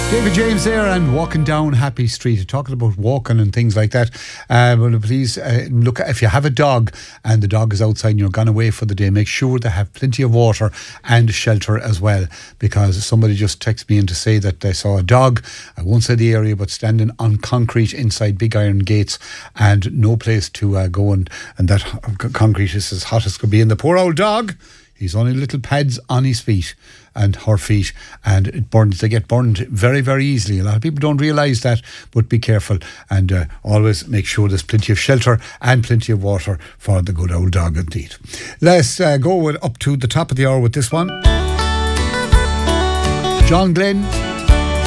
David James there and Walking Down Happy Street. Talking about walking and things like that. Well, please look, if you have a dog and the dog is outside and you're gone away for the day, make sure they have plenty of water and shelter as well. Because somebody just texted me in to say that they saw a dog, I won't say the area, but standing on concrete inside big iron gates and no place to go. And that concrete is as hot as could be. And the poor old dog, he's only little pads on his feet and her feet, and it burns. They get burned very, very easily. A lot of people don't realise that, but be careful and always make sure there's plenty of shelter and plenty of water for the good old dog indeed. Let's go up to the top of the hour with this one. John Glenn